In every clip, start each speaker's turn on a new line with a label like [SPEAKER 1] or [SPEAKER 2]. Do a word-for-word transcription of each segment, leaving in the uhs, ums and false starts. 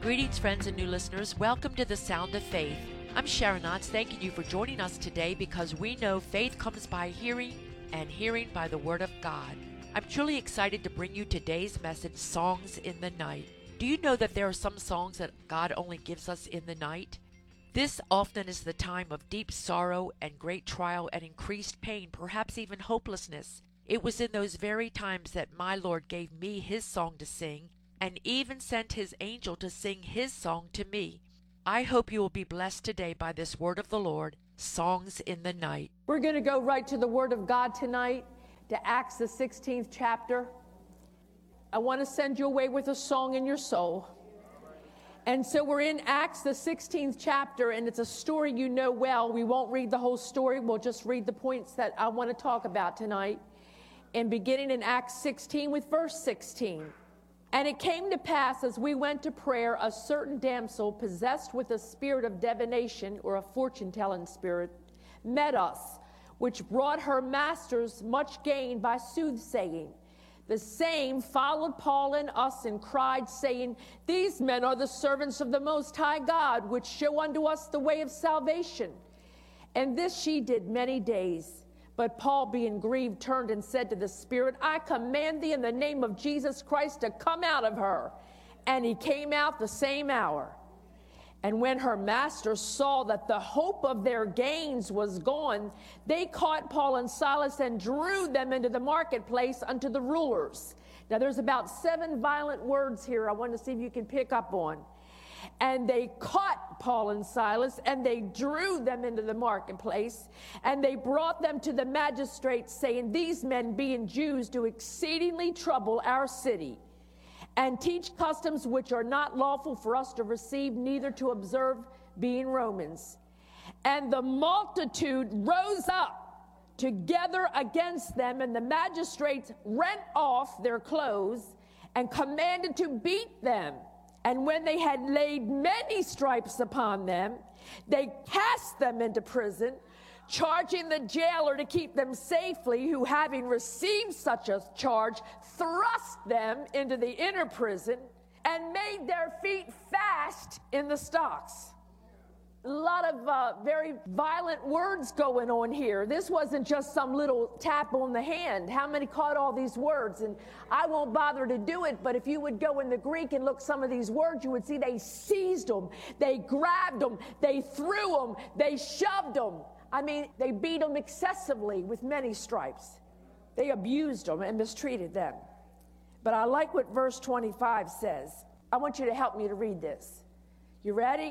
[SPEAKER 1] Greetings, friends and new listeners. Welcome to the Sound of Faith. I'm Sharon Knotts, thanking you for joining us today because we know faith comes by hearing and hearing by the Word of God. I'm truly excited to bring you today's message, Songs in the Night. Do you know that there are some songs that God only gives us in the night? This often is the time of deep sorrow and great trial and increased pain, perhaps even hopelessness. It was in those very times that my Lord gave me His song to sing, and even sent His angel to sing His song to me. I hope you will be blessed today by this word of the Lord, Songs in the Night.
[SPEAKER 2] We're going to go right to the Word of God tonight, to Acts the sixteenth chapter. I want to send you away with a song in your soul. And so we're in Acts the sixteenth chapter, and it's a story you know well. We won't read the whole story. We'll just read the points that I want to talk about tonight. And beginning in Acts sixteen with verse sixteen. And it came to pass, as we went to prayer, a certain damsel possessed with a spirit of divination, or a fortune-telling spirit, met us, which brought her masters much gain by soothsaying. The same followed Paul and us, and cried, saying, These men are the servants of the Most High God, which show unto us the way of salvation. And this she did many days. But Paul, being grieved, turned and said to the spirit, I command thee in the name of Jesus Christ to come out of her. And he came out the same hour. And when her masters saw that the hope of their gains was gone, they caught Paul and Silas and drew them into the marketplace unto the rulers. Now there's about seven violent words here I want to see if you can pick up on. And they caught Paul and Silas, and they drew them into the marketplace, and they brought them to the magistrates, saying, These men, being Jews, do exceedingly trouble our city, and teach customs which are not lawful for us to receive, neither to observe, being Romans. And the multitude rose up together against them, and the magistrates rent off their clothes, and commanded to beat them. And when they had laid many stripes upon them, they cast them into prison, charging the jailer to keep them safely, who, having received such a charge, thrust them into the inner prison and made their feet fast in the stocks. A lot of uh, very violent words going on here. This wasn't just some little tap on the hand. How many caught all these words? And I won't bother to do it, but if you would go in the Greek and look some of these words, you would see they seized them, they grabbed them, they threw them, they shoved them. I mean, they beat them excessively with many stripes. They abused them and mistreated them. But I like what verse twenty-five says. I want you to help me to read this. You ready?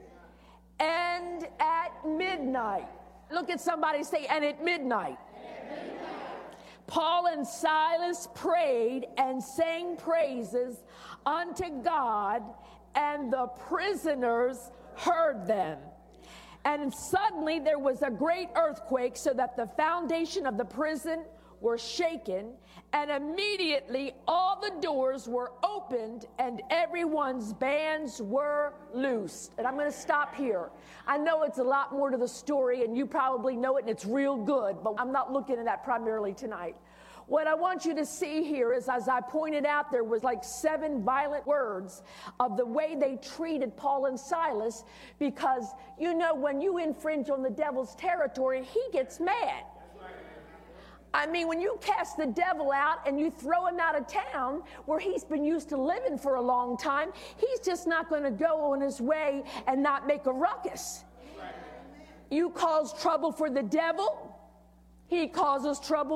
[SPEAKER 2] And at midnight. Look at somebody, say, and at midnight. At midnight. Paul and Silas prayed and sang praises unto God, and the prisoners heard them. And suddenly there was a great earthquake, so that the foundation of the prison were shaken, and immediately all the doors were opened and everyone's bands were loosed. And I'm going to stop here. I know it's a lot more to the story, and you probably know it, and it's real good, but I'm not looking at that primarily tonight. What I want you to see here is, as I pointed out, there was like seven violent words of the way they treated Paul and Silas, because, you know, when you infringe on the devil's territory, he gets mad. I mean, when you cast the devil out and you throw him out of town where he's been used to living for a long time, he's just not going to go on his way and not make a ruckus. You cause trouble for the devil, he causes trouble